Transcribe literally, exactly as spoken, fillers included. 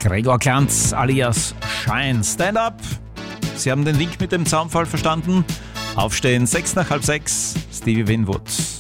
Gregor Klanz alias Shine. Stand up. Sie haben den Link mit dem Zaunfall verstanden. Aufstehen, sechs nach halb sechs. Stevie Winwood.